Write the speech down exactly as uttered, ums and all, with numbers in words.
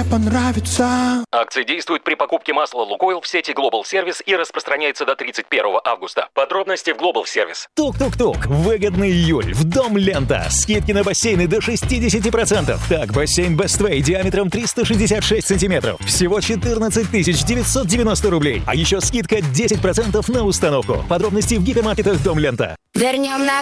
понравится. Акция действует при покупке масла «Лукойл» в сети Global Service и распространяется до тридцать первого августа. Подробности в Global Service. Тук-тук-тук. Выгодный июль. В Дом Лента. Скидки на бассейны до шестьдесят процентов. Так, бассейн Best Way диаметром триста шестьдесят шесть сантиметров. Всего четырнадцать тысяч девятьсот девяносто рублей. А еще скидка десять процентов на установку. Подробности в гипермаркетах Дом Лента. Вернем на